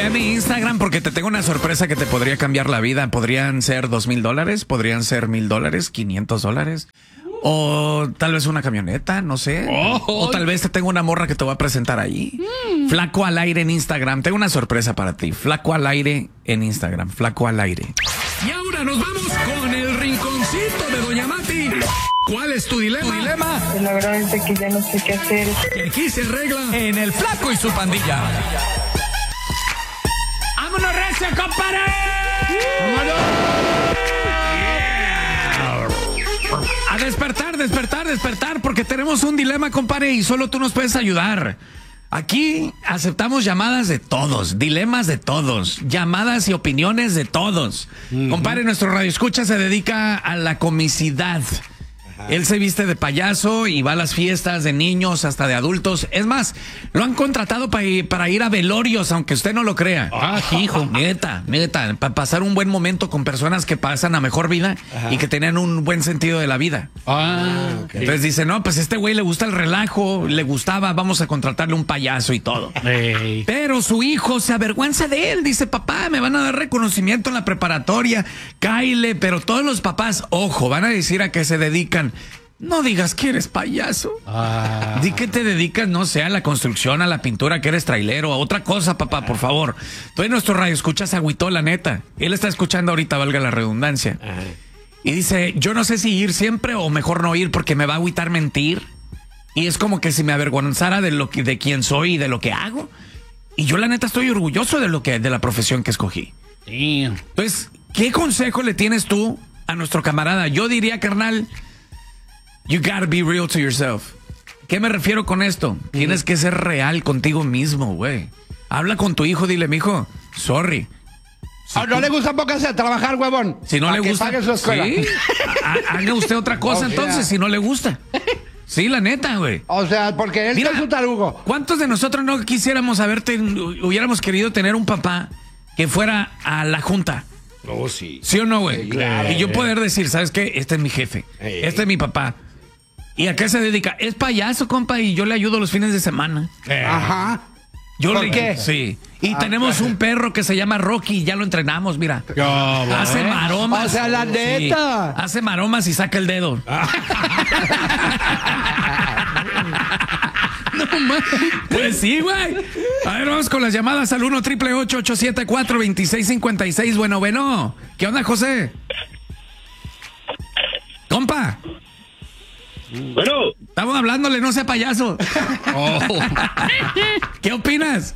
ve a mi Instagram porque te tengo una sorpresa que te podría cambiar la vida. Podrían ser $2,000, podrían ser $1,000, $500. O tal vez una camioneta, no sé. O tal vez te tengo una morra que te voy a presentar ahí. Flaco al aire en Instagram. Tengo una sorpresa para ti. Flaco al aire en Instagram. Flaco al aire. Y ahora nos vamos con el rinconcito de Doña Mati. ¿Cuál es tu dilema? Pues la verdad es que ya no sé qué hacer. Que aquí se arregla En el Flaco y su pandilla. ¡Vámonos, recio, compadre! A despertar, porque tenemos un dilema, compadre, y solo tú nos puedes ayudar. Aquí aceptamos llamadas de todos, dilemas de todos, llamadas y opiniones de todos. Compadre, nuestro radioescucha se dedica a la comicidad. Él se viste de payaso y va a las fiestas de niños hasta de adultos. Es más, lo han contratado para ir a velorios, aunque usted no lo crea. Hijo, neta, para pasar un buen momento con personas que pasan a mejor vida y que tenían un buen sentido de la vida. Okay. Entonces dice, no, pues este güey le gusta el relajo, le gustaba, vamos a contratarle un payaso y todo. Hey. Pero su hijo se avergüenza de él. Dice, papá, me van a dar reconocimiento en la preparatoria. Cáile, pero todos los papás, ojo, van a decir a qué se dedican. No digas que eres payaso. Di que te dedicas, no sé, a la construcción, a la pintura, que eres trailero, a otra cosa, papá, por favor. Tú en nuestro radio escuchas agüitó, la neta. Él está escuchando ahorita, valga la redundancia. Y dice, yo no sé si ir siempre o mejor no ir porque me va a agüitar mentir. Y es como que si me avergonzara de quién soy y de lo que hago. Y yo la neta estoy orgulloso de la profesión que escogí. Damn. Entonces, ¿qué consejo le tienes tú a nuestro camarada? Yo diría, carnal, you gotta be real to yourself. ¿Qué me refiero con esto? Tienes que ser real contigo mismo, güey. Habla con tu hijo, dile, mijo, sorry. No le gusta póngase a trabajar, huevón. Si no le gusta, pague su escuela. sí, haga usted otra cosa entonces, si no le gusta. Sí, la neta, güey. O sea, porque él es un tarugo. ¿Cuántos de nosotros no quisiéramos hubiéramos querido tener un papá que fuera a la junta? Oh, sí. ¿Sí o no, güey? Claro. Y yo poder decir, ¿sabes qué? Este es mi jefe. Este es mi papá. ¿Y a qué se dedica? Es payaso, compa, y yo le ayudo los fines de semana. Ajá. ¿Por qué? Sí. Y tenemos un perro que se llama Rocky, ya lo entrenamos, mira. Hace maromas. O sea, la neta. Sí. Hace maromas y saca el dedo. No mames. Pues sí, güey. A ver, vamos con las llamadas al 1-888-874-2656. Bueno. ¿Qué onda, José? Compa. Bueno. Estamos hablándole, no sea payaso. ¿Qué opinas?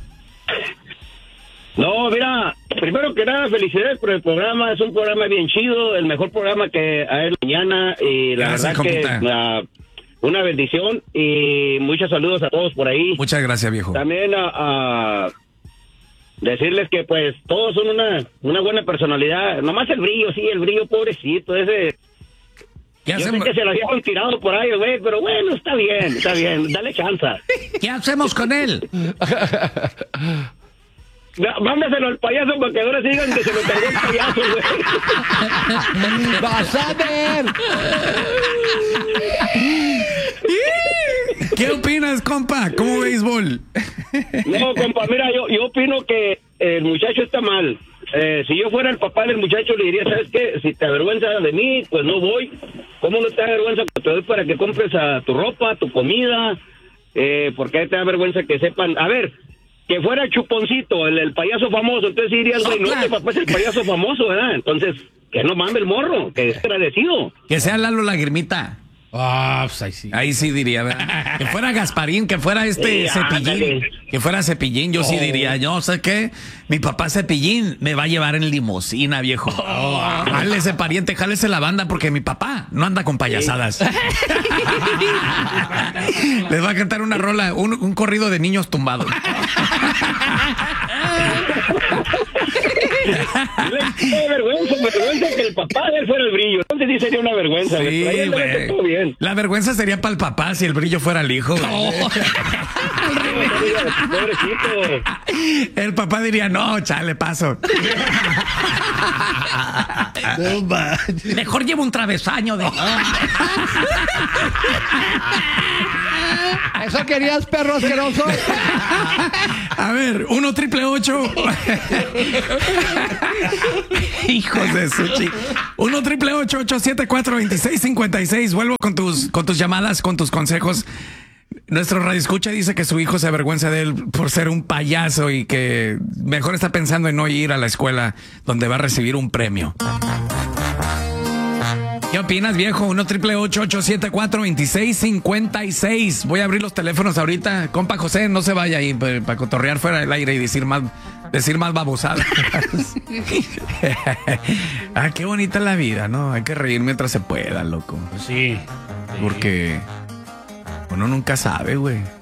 No, mira, primero que nada, felicidades por el programa. Es un programa bien chido, el mejor programa que hay mañana. Y la Gracias, verdad compita. que una bendición y muchos saludos a todos por ahí. Muchas gracias, viejo. También a decirles que pues todos son una buena personalidad. Nomás el brillo, pobrecito, ese... ¿Qué Yo sé hacemos? que se lo habían tirado por ahí, güey, pero bueno, está bien, dale chance. ¿Qué hacemos con él? Mándaselo al payaso para que ahora sigan que se lo cargó el payaso, güey. ¡Vas a ver! ¿Qué opinas, compa? ¿Cómo béisbol? No, compa, mira, yo opino que el muchacho está mal. Si yo fuera el papá del muchacho, le diría, ¿sabes qué? Si te avergüenzas de mí, pues no voy. ¿Cómo no te da vergüenza? Pues te doy para que compres tu ropa, tu comida. ¿Por qué te da vergüenza que sepan? A ver, que fuera Chuponcito, el payaso famoso. Entonces dirías, güey, no, tu papá es el payaso famoso, ¿verdad? Entonces, que no mame el morro, que es agradecido. Que sea Lalo Lagrimita. Pues ahí sí. Ahí sí diría, ¿verdad? Que fuera Gasparín, que fuera Sí, Cepillín. ándale. Que fuera Cepillín, yo sí diría, yo, ¿sabes qué? Mi papá Cepillín me va a llevar en limusina, viejo. Jálese, pariente, jálese la banda porque mi papá no anda con payasadas. Les va a cantar una rola, un corrido de niños tumbados. Me vergüenza que el papá de él fuera el brillo. Entonces sí sería una vergüenza. Sí, Pero ahí él güey. hace todo bien. La vergüenza sería para el papá si el brillo fuera el hijo. Pobrecito. El papá diría, no, chale, paso. Mejor llevo un travesaño de... ¿Eso querías, perro asqueroso? A ver, 1-888. Hijos de su chica. 1-888-874-2656. Vuelvo con tus llamadas, con tus consejos. Nuestro radioescucha dice que su hijo se avergüenza de él por ser un payaso y que mejor está pensando en no ir a la escuela donde va a recibir un premio. ¿Qué opinas, viejo? 1-888-874-2656. Voy a abrir los teléfonos ahorita. Compa José, no se vaya ahí para cotorrear fuera del aire y decir más babosadas. Qué bonita la vida, ¿no? Hay que reír mientras se pueda, loco. Sí. Porque uno nunca sabe, güey.